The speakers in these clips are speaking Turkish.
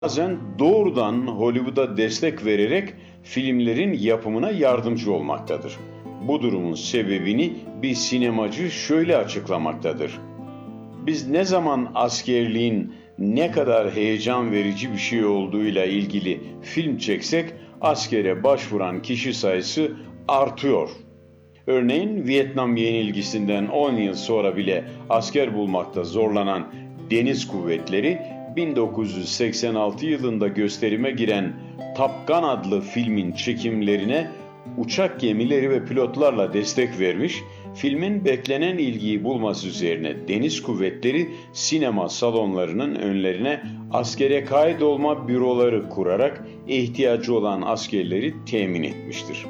bazen doğrudan Hollywood'a destek vererek filmlerin yapımına yardımcı olmaktadır. Bu durumun sebebini bir sinemacı şöyle açıklamaktadır: Biz ne zaman askerliğin ne kadar heyecan verici bir şey olduğuyla ilgili film çeksek askere başvuran kişi sayısı artıyor. Örneğin Vietnam yenilgisinden 10 yıl sonra bile asker bulmakta zorlanan deniz kuvvetleri 1986 yılında gösterime giren Top Gun adlı filmin çekimlerine uçak gemileri ve pilotlarla destek vermiş, filmin beklenen ilgiyi bulması üzerine deniz kuvvetleri sinema salonlarının önlerine askere kaydolma büroları kurarak ihtiyacı olan askerleri temin etmiştir.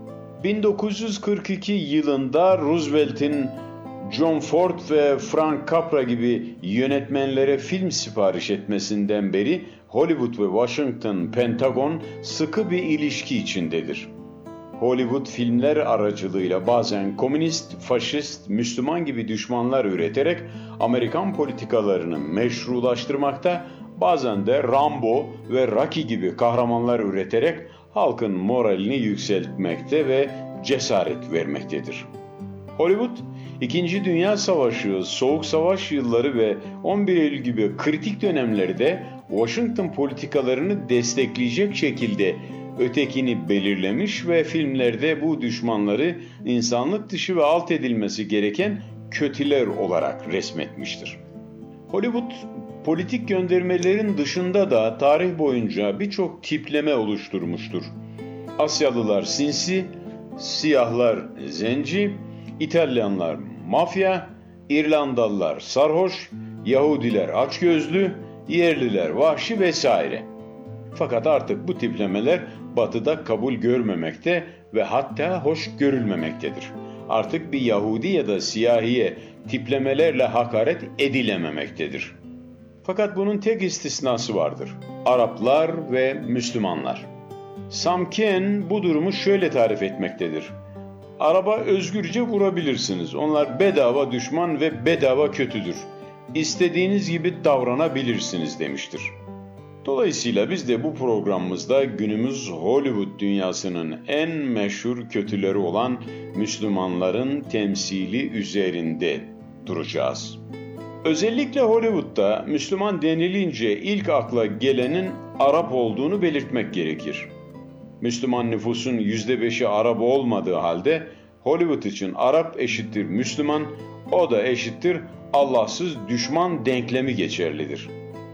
1942 yılında Roosevelt'in John Ford ve Frank Capra gibi yönetmenlere film sipariş etmesinden beri Hollywood ve Washington Pentagon sıkı bir ilişki içindedir. Hollywood filmler aracılığıyla bazen komünist, faşist, Müslüman gibi düşmanlar üreterek Amerikan politikalarını meşrulaştırmakta, bazen de Rambo ve Rocky gibi kahramanlar üreterek halkın moralini yükseltmekte ve cesaret vermektedir. Hollywood, İkinci Dünya Savaşı, Soğuk Savaş yılları ve 11 Eylül gibi kritik dönemlerde Washington politikalarını destekleyecek şekilde ötekini belirlemiş ve filmlerde bu düşmanları insanlık dışı ve alt edilmesi gereken kötüler olarak resmetmiştir. Hollywood, politik göndermelerin dışında da tarih boyunca birçok tipleme oluşturmuştur. Asyalılar sinsi, siyahlar zenci, İtalyanlar mafya, İrlandalılar sarhoş, Yahudiler açgözlü, yerliler vahşi vesaire. Fakat artık bu tiplemeler Batı'da kabul görmemekte ve hatta hoş görülmemektedir. Artık bir Yahudi ya da siyahiye tiplemelerle hakaret edilememektedir. Fakat bunun tek istisnası vardır: Araplar ve Müslümanlar. Sam Ken bu durumu şöyle tarif etmektedir: Araba özgürce vurabilirsiniz. Onlar bedava düşman ve bedava kötüdür. İstediğiniz gibi davranabilirsiniz demiştir. Dolayısıyla biz de bu programımızda günümüz Hollywood dünyasının en meşhur kötüleri olan Müslümanların temsili üzerinde duracağız. Özellikle Hollywood'da Müslüman denilince ilk akla gelenin Arap olduğunu belirtmek gerekir. Müslüman nüfusun %5'i Arap olmadığı halde Hollywood için Arap eşittir Müslüman, o da eşittir Allahsız düşman denklemi geçerlidir.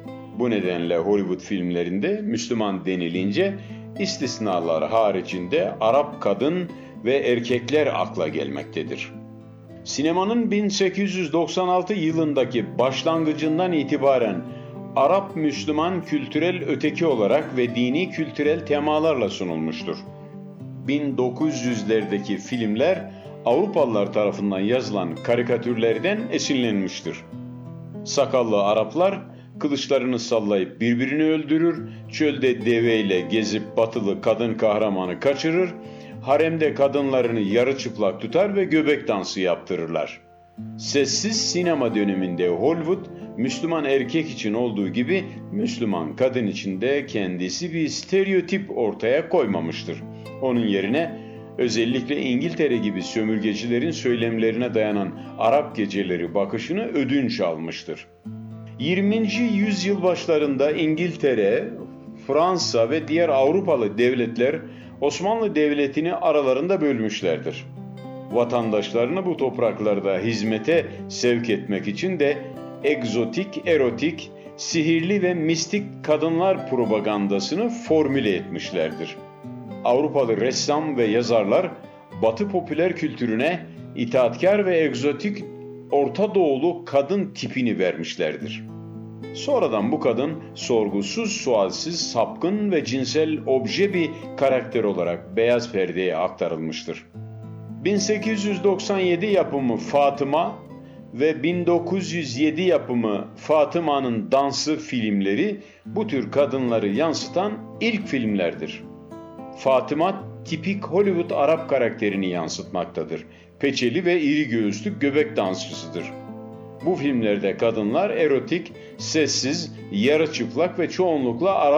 Bu nedenle Hollywood filmlerinde Müslüman denilince istisnalar haricinde Arap kadın ve erkekler akla gelmektedir. Sinemanın 1896 yılındaki başlangıcından itibaren Arap-Müslüman kültürel öteki olarak ve dini kültürel temalarla sunulmuştur. 1900'lerdeki filmler Avrupalılar tarafından yazılan karikatürlerden esinlenmiştir. Sakallı Araplar kılıçlarını sallayıp birbirini öldürür, çölde deveyle gezip batılı kadın kahramanı kaçırır, haremde kadınlarını yarı çıplak tutar ve göbek dansı yaptırırlar. Sessiz sinema döneminde Hollywood, Müslüman erkek için olduğu gibi Müslüman kadın için de kendisi bir stereotip ortaya koymamıştır. Onun yerine özellikle İngiltere gibi sömürgecilerin söylemlerine dayanan Arap geceleri bakışını ödünç almıştır. 20. yüzyıl başlarında İngiltere, Fransa ve diğer Avrupalı devletler Osmanlı Devleti'ni aralarında bölmüşlerdir. Vatandaşlarını bu topraklarda hizmete sevk etmek için de egzotik, erotik, sihirli ve mistik kadınlar propagandasını formüle etmişlerdir. Avrupalı ressam ve yazarlar Batı popüler kültürüne itaatkar ve egzotik Orta Doğulu kadın tipini vermişlerdir. Sonradan bu kadın sorgusuz, sualsiz, sapkın ve cinsel obje bir karakter olarak beyaz perdeye aktarılmıştır. 1897 yapımı Fatıma ve 1907 yapımı Fatıma'nın Dansı filmleri bu tür kadınları yansıtan ilk filmlerdir. Fatıma tipik Hollywood Arap karakterini yansıtmaktadır. Peçeli ve iri göğüslü göbek dansçısıdır. Bu filmlerde kadınlar erotik, sessiz, yarı çıplak ve çoğunlukla Arap